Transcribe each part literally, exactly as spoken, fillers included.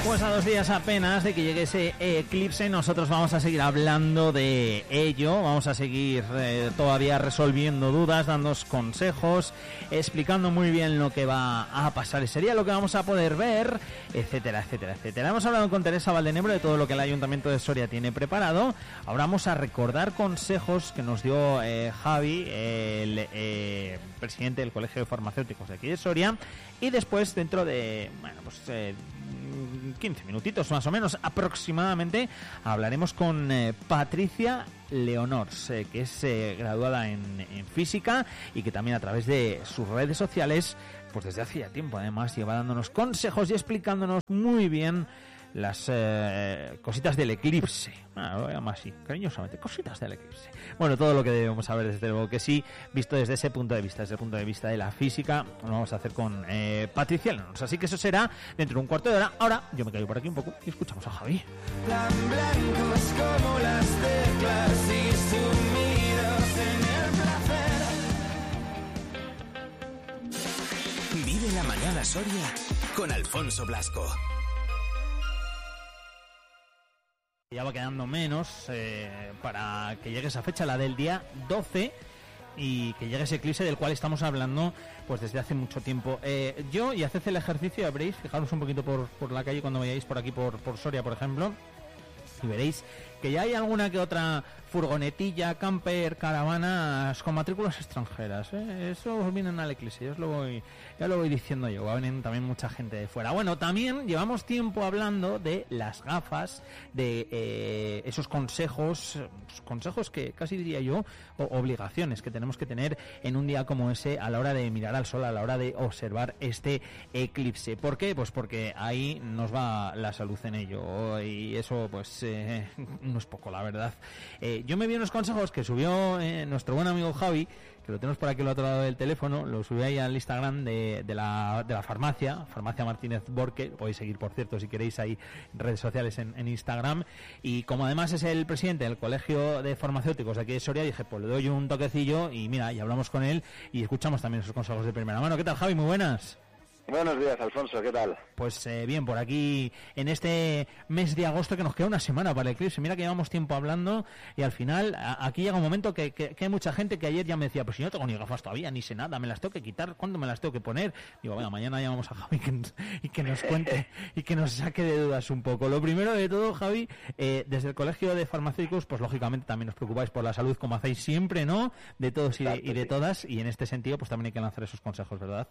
Pues a dos días apenas de que llegue ese eclipse, nosotros vamos a seguir hablando de ello, vamos a seguir eh, todavía resolviendo dudas, dándoos consejos, explicando muy bien lo que va a pasar ese día, lo que vamos a poder ver, etcétera, etcétera, etcétera. Hemos hablado con Teresa Valdenebro de todo lo que el Ayuntamiento de Soria tiene preparado. Ahora vamos a recordar consejos que nos dio eh, Javi, el eh, presidente del Colegio de Farmacéuticos de aquí de Soria, y después dentro de, bueno, pues eh, quince minutitos más o menos aproximadamente hablaremos con eh, Patricia Leonors, eh, que es eh, graduada en, en física y que también a través de sus redes sociales, pues desde hacía tiempo además lleva dándonos consejos y explicándonos muy bien las eh, cositas del eclipse. Bueno, lo llamo así, cariñosamente, cositas del eclipse. Bueno, todo lo que debemos saber, desde luego que sí, visto desde ese punto de vista, desde el punto de vista de la física, lo vamos a hacer con eh, Patricia Leonors. Así que eso será dentro de un cuarto de hora. Ahora yo me callo por aquí un poco y escuchamos a Javi. Plan blancos como las teclas y sumidos en el placer. Vive la mañana Soria con Alfonso Blasco. Ya va quedando menos eh, para que llegue esa fecha, la del día doce, y que llegue ese eclipse del cual estamos hablando pues desde hace mucho tiempo. Eh, yo, y haced el ejercicio, ya veréis, fijaros un poquito por, por la calle cuando vayáis por aquí, por, por Soria, por ejemplo, y veréis que ya hay alguna que otra furgonetilla, camper, caravanas con matrículas extranjeras, ¿eh? Eso vienen al eclipse, yo os lo voy, ya lo voy diciendo yo, va a venir también mucha gente de fuera. Bueno, también llevamos tiempo hablando de las gafas, de eh, esos consejos, consejos que casi diría yo, o obligaciones que tenemos que tener en un día como ese a la hora de mirar al sol, a la hora de observar este eclipse. ¿Por qué? Pues porque ahí nos va la salud en ello, y eso pues eh, no es poco, la verdad. Eh, yo me vi unos consejos que subió eh, nuestro buen amigo Javi, que lo tenemos por aquí al otro lado del teléfono, lo subió ahí al Instagram de, de, la, de la farmacia, Farmacia Martínez Borque. Podéis seguir, por cierto, si queréis, ahí redes sociales en, en Instagram. Y como además es el presidente del Colegio de Farmacéuticos de aquí de Soria, dije, pues le doy un toquecillo y mira, y hablamos con él y escuchamos también esos consejos de primera mano. ¿Qué tal, Javi? Muy buenas. Buenos días, Alfonso, ¿qué tal? Pues eh, bien, por aquí en este mes de agosto, que nos queda una semana para el eclipse. Mira que llevamos tiempo hablando y al final a, aquí llega un momento que, que, que hay mucha gente que ayer ya me decía, pues si no tengo ni gafas todavía, ni sé nada, me las tengo que quitar, ¿cuándo me las tengo que poner? Digo, venga, mañana llamamos a Javi que nos, y que nos cuente y que nos saque de dudas un poco. Lo primero de todo, Javi, eh, desde el Colegio de Farmacéuticos, pues lógicamente también os preocupáis por la salud, como hacéis siempre, ¿no? De todos y de, y de todas, y en este sentido pues también hay que lanzar esos consejos, ¿verdad?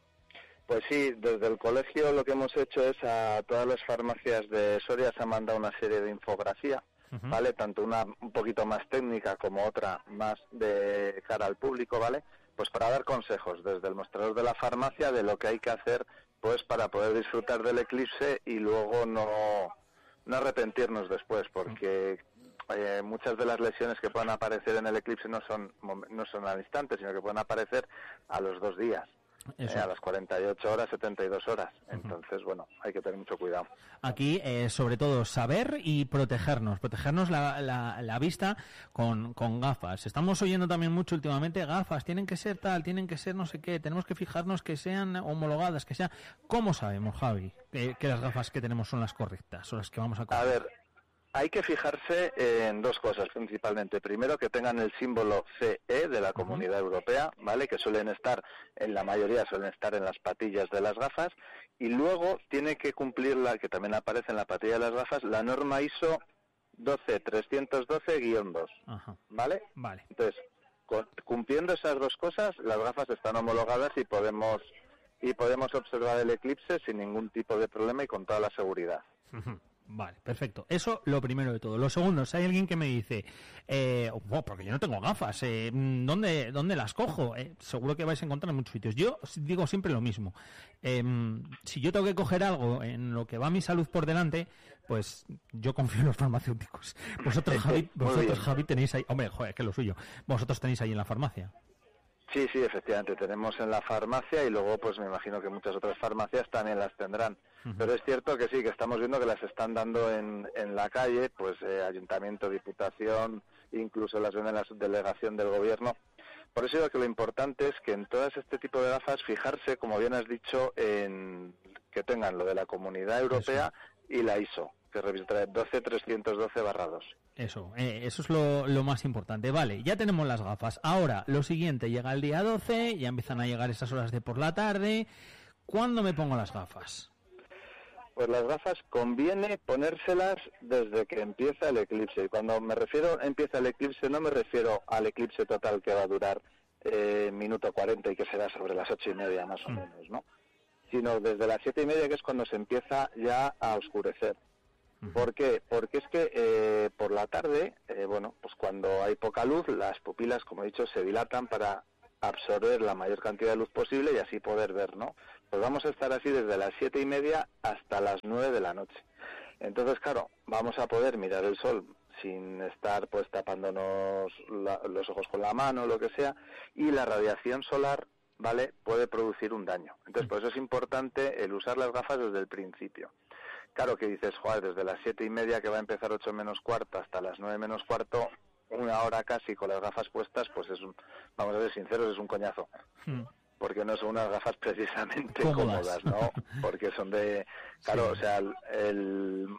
Pues sí, desde el colegio lo que hemos hecho es a todas las farmacias de Soria se ha mandado una serie de infografía, uh-huh. ¿vale? Tanto una un poquito más técnica como otra más de cara al público, ¿vale? Pues para dar consejos desde el mostrador de la farmacia de lo que hay que hacer pues para poder disfrutar del eclipse y luego no, no arrepentirnos después, porque eh, muchas de las lesiones que puedan aparecer en el eclipse no son, no son al instante, sino que pueden aparecer a los dos días. Eh, a las cuarenta y ocho horas, setenta y dos horas. Entonces, bueno, hay que tener mucho cuidado. Aquí, eh, sobre todo, saber y protegernos. Protegernos la, la, la vista con, con gafas. Estamos oyendo también mucho últimamente, gafas, tienen que ser tal, tienen que ser no sé qué, tenemos que fijarnos que sean homologadas, que sean... ¿Cómo sabemos, Javi, que, que las gafas que tenemos son las correctas, o las que vamos a coger? A ver, hay que fijarse en dos cosas principalmente. Primero, que tengan el símbolo C E de la Comunidad uh-huh. Europea, ¿vale? Que suelen estar, en la mayoría suelen estar en las patillas de las gafas. Y luego tiene que cumplir, la que también aparece en la patilla de las gafas, la norma I S O doce trescientos doce guión dos, uh-huh. ¿vale? Vale. Entonces, con, cumpliendo esas dos cosas, las gafas están homologadas y podemos y podemos observar el eclipse sin ningún tipo de problema y con toda la seguridad. Uh-huh. Vale, perfecto. Eso lo primero de todo. Lo segundo, si hay alguien que me dice, eh, oh, porque yo no tengo gafas, eh, ¿dónde, ¿dónde las cojo? Eh, seguro que vais a encontrar en muchos sitios. Yo digo siempre lo mismo. Eh, si yo tengo que coger algo en lo que va mi salud por delante, pues yo confío en los farmacéuticos. Vosotros, Javi, vosotros, Javi, tenéis ahí... Hombre, joder, que lo suyo. Vosotros tenéis ahí en la farmacia. Sí, sí, efectivamente, tenemos en la farmacia y luego pues me imagino que muchas otras farmacias también las tendrán. Uh-huh. Pero es cierto que sí, que estamos viendo que las están dando en, en la calle, pues eh, Ayuntamiento, Diputación, incluso las ven en la subdelegación del Gobierno. Por eso digo que lo importante es que en todas este tipo de gafas fijarse, como bien has dicho, en que tengan lo de la Comunidad Europea y la I S O, que registra doce trescientos doce barra dos. Eso, eh, eso es lo, lo más importante. Vale, ya tenemos las gafas. Ahora, lo siguiente, llega el día doce, ya empiezan a llegar esas horas de por la tarde. ¿Cuándo me pongo las gafas? Pues las gafas conviene ponérselas desde que empieza el eclipse. Y cuando me refiero a empieza el eclipse, no me refiero al eclipse total que va a durar eh, minuto cuarenta y que será sobre las ocho y media más o menos, ¿no? Sino desde las siete y media, que es cuando se empieza ya a oscurecer. ¿Por qué? Porque es que eh, por la tarde, eh, bueno, pues cuando hay poca luz, las pupilas, como he dicho, se dilatan para absorber la mayor cantidad de luz posible y así poder ver, ¿no? Pues vamos a estar así desde las siete y media hasta las nueve de la noche. Entonces, claro, vamos a poder mirar el sol sin estar pues tapándonos la, los ojos con la mano o lo que sea, y la radiación solar, ¿vale?, puede producir un daño. Entonces, por eso es importante el usar las gafas desde el principio. Claro que dices, joder, desde las siete y media, que va a empezar ocho menos cuarto, hasta las nueve menos cuarto, una hora casi con las gafas puestas, pues es un, vamos a ser sinceros, es un coñazo. Hmm. Porque no son unas gafas precisamente cómodas, cómodas, ¿no? Porque son de, claro, sí. o sea, el, el,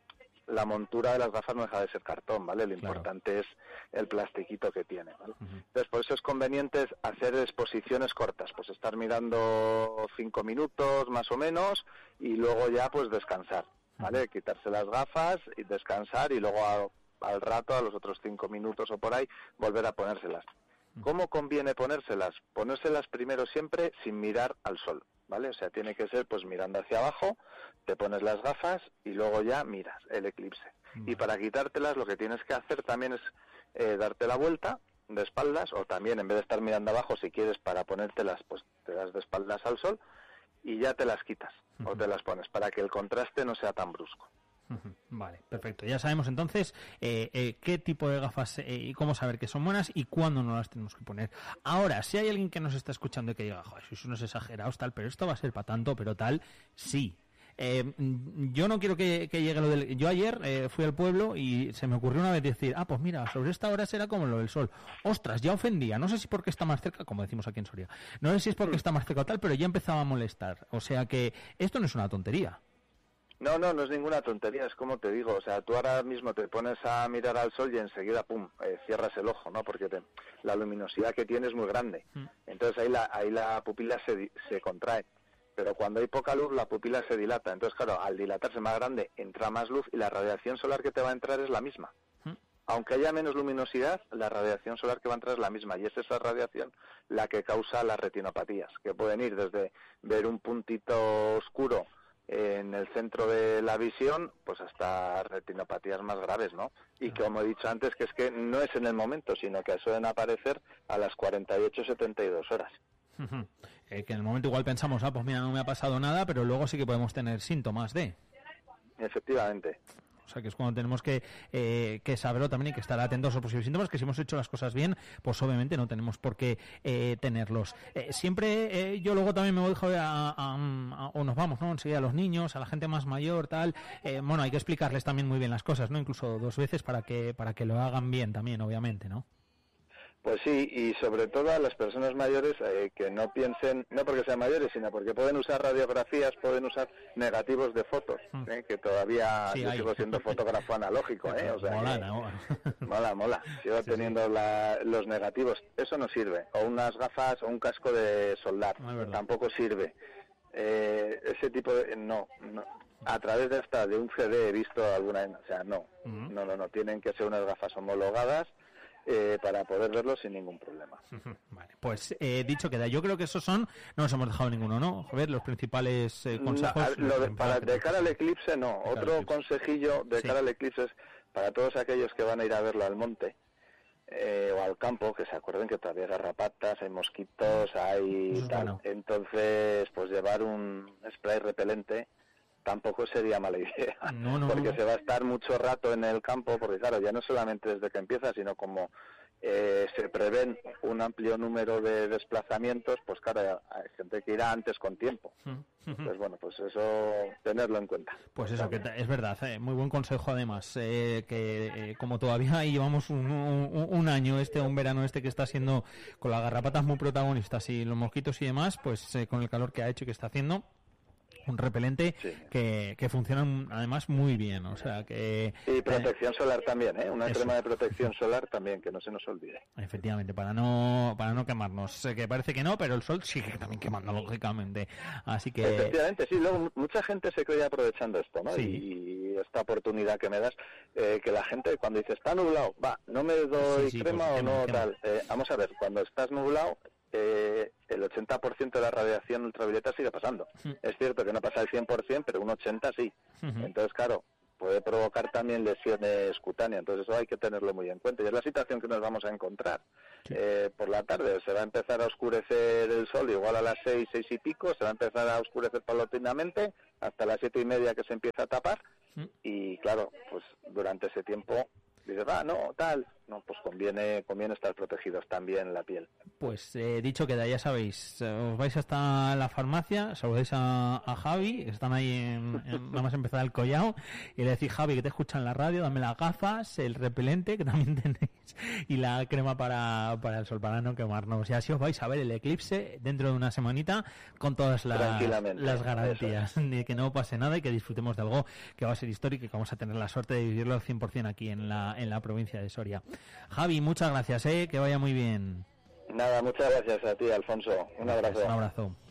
la montura de las gafas no deja de ser cartón, ¿vale? Lo claro. importante es el plastiquito que tiene, ¿vale? Uh-huh. Entonces, por eso es conveniente hacer exposiciones cortas, pues estar mirando cinco minutos más o menos y luego ya pues descansar, ¿vale? Uh-huh. Quitarse las gafas y descansar y luego a, al rato, a los otros cinco minutos o por ahí, volver a ponérselas. ¿Cómo conviene ponérselas? Ponérselas primero siempre sin mirar al sol, ¿vale? O sea, tiene que ser pues mirando hacia abajo, te pones las gafas y luego ya miras el eclipse. Vale. Y para quitártelas lo que tienes que hacer también es eh, darte la vuelta de espaldas, o también en vez de estar mirando abajo, si quieres para ponértelas, pues te das de espaldas al sol y ya te las quitas uh-huh. o te las pones para que el contraste no sea tan brusco. Vale, perfecto. Ya sabemos entonces eh, eh, qué tipo de gafas eh, y cómo saber que son buenas y cuándo no las tenemos que poner. Ahora, si hay alguien que nos está escuchando y que diga, joder, sois unos exagerados, tal, pero esto va a ser para tanto, pero tal, sí. Eh, yo no quiero que, que llegue lo del... Yo ayer eh, fui al pueblo y se me ocurrió una vez decir, ah, pues mira, sobre esta hora será como lo del sol. Ostras, ya ofendía. No sé si porque está más cerca, como decimos aquí en Soria. No sé si es porque está más cerca o tal, pero ya empezaba a molestar. O sea que esto no es una tontería. No, no, no es ninguna tontería, es como te digo, o sea, tú ahora mismo te pones a mirar al sol y enseguida, pum, eh, cierras el ojo, ¿no? Porque te, la luminosidad que tiene es muy grande, entonces ahí la, ahí la pupila se, se contrae, pero cuando hay poca luz la pupila se dilata, entonces claro, al dilatarse más grande entra más luz y la radiación solar que te va a entrar es la misma. Aunque haya menos luminosidad, la radiación solar que va a entrar es la misma, y es esa radiación la que causa las retinopatías, que pueden ir desde ver un puntito oscuro en el centro de la visión, pues hasta retinopatías más graves, ¿no? Y como he dicho antes, que es que no es en el momento, sino que suelen aparecer a las cuarenta y ocho, setenta y dos horas. Uh-huh. Eh, que en el momento igual pensamos, ah, pues mira, no me ha pasado nada, pero luego sí que podemos tener síntomas de... Efectivamente. O sea, que es cuando tenemos que, eh, que saberlo también y que estar atentos a los posibles síntomas, que si hemos hecho las cosas bien, pues obviamente no tenemos por qué eh, tenerlos. Eh, siempre, eh, yo luego también me voy a, a, a, o nos vamos, ¿no? Enseguida a los niños, a la gente más mayor, tal. Eh, bueno, hay que explicarles también muy bien las cosas, ¿no? Incluso dos veces para que, para que lo hagan bien también, obviamente, ¿no? Pues sí, y sobre todo a las personas mayores eh, que no piensen, no porque sean mayores, sino porque pueden usar radiografías, pueden usar negativos de fotos, ¿eh? Que todavía sí, yo sigo siendo fotógrafo analógico, ¿eh? O sea, mola, que, ¿no? mola, mola, sigo sí, teniendo sí. La, los negativos, eso no sirve, o unas gafas o un casco de soldar, no tampoco sirve, eh, ese tipo de, no, no. A través de hasta de un C D he visto alguna, o sea, no, uh-huh. no, no, no, tienen que ser unas gafas homologadas, Eh, para poder verlo sin ningún problema. Vale, pues eh, dicho queda. Yo creo que esos son, no nos hemos dejado ninguno, ¿no? Joder, los principales eh, consejos. No, lo de, para, de cara al eclipse, no. De Otro eclipse. consejillo de sí. cara al eclipse es para todos aquellos que van a ir a verlo al monte eh, o al campo, que se acuerden que todavía hay garrapatas, hay mosquitos, hay tal. Bueno. Entonces, pues llevar un spray repelente tampoco sería mala idea, no, no, porque no. se va a estar mucho rato en el campo, porque claro, ya no solamente desde que empieza, sino como eh, se prevén un amplio número de desplazamientos, pues claro, hay gente que irá antes con tiempo. Pues bueno, pues eso, tenerlo en cuenta. Pues eso, que es verdad, eh, muy buen consejo además, eh, que eh, como todavía llevamos un, un, un año, este un verano este que está siendo con las garrapatas muy protagonistas y los mosquitos y demás, pues eh, con el calor que ha hecho y que está haciendo, un repelente Sí. que, que funciona además muy bien, o sea que... Y protección eh, solar también, ¿eh? Una eso. crema de protección solar también, que no se nos olvide. Efectivamente, para no para no quemarnos. Sé que parece que no, pero el sol sigue también quemando, lógicamente. Así que... Efectivamente, sí. Luego, mucha gente se cree aprovechando esto, ¿no? Sí. Y esta oportunidad que me das, eh, que la gente cuando dice, está nublado, va, no me doy Sí, sí, crema pues, o quema, no, quema. tal. Eh, vamos a ver, cuando estás nublado, eh, el ochenta por ciento de la radiación ultravioleta sigue pasando. Mm. Es cierto que no pasa el cien por ciento, pero un ochenta por ciento sí. Ujú. Entonces, claro, puede provocar también lesiones cutáneas, entonces eso hay que tenerlo muy en cuenta. Y es la situación que nos vamos a encontrar. Sí. Eh, por la tarde se va a empezar a oscurecer el sol, igual a las seis, seis y pico, se va a empezar a oscurecer paulatinamente hasta las siete y media que se empieza a tapar. Mm. Y claro, pues durante ese tiempo dices, ah, no, tal, no, pues conviene conviene estar protegidos también la piel. Pues eh, dicho queda, ya sabéis, eh, os vais hasta la farmacia, saludéis a, a Javi, que están ahí en, en nada más empezar el collao, y le decís, Javi, que te escucha en la radio, dame las gafas, el repelente, que también tenéis, y la crema para, para el sol, para no quemarnos. Y así os vais a ver el eclipse dentro de una semanita con todas las, Tranquilamente, las garantías de que no pase nada y que disfrutemos de algo que va a ser histórico y que vamos a tener la suerte de vivirlo al cien por ciento aquí en la, en la provincia de Soria. Javi, muchas gracias, ¿eh? Que vaya muy bien. Nada, muchas gracias a ti, Alfonso. Un abrazo. Un abrazo.